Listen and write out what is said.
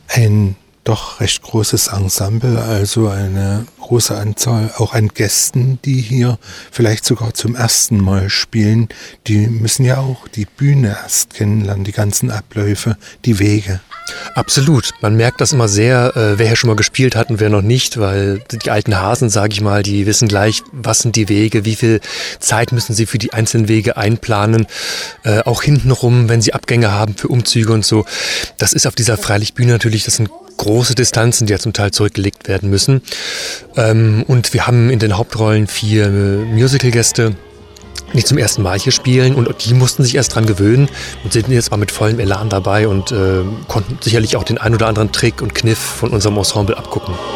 Ein doch recht großes Ensemble, also eine große Anzahl auch an Gästen, die hier vielleicht sogar zum ersten Mal spielen. Die müssen ja auch die Bühne erst kennenlernen, die ganzen Abläufe, die Wege. Absolut. Man merkt das immer sehr, wer hier schon mal gespielt hat und wer noch nicht, weil die alten Hasen, sage ich mal, die wissen gleich, was sind die Wege, wie viel Zeit müssen sie für die einzelnen Wege einplanen. Auch hintenrum, wenn sie Abgänge haben für Umzüge und so. Das ist auf dieser Freilichtbühne natürlich, das sind große Distanzen, die ja zum Teil zurückgelegt werden müssen. Und wir haben in den Hauptrollen 4 Musicalgäste, die zum ersten Mal hier spielen, und die mussten sich erst dran gewöhnen und sind jetzt mal mit vollem Elan dabei und konnten sicherlich auch den ein oder anderen Trick und Kniff von unserem Ensemble abgucken.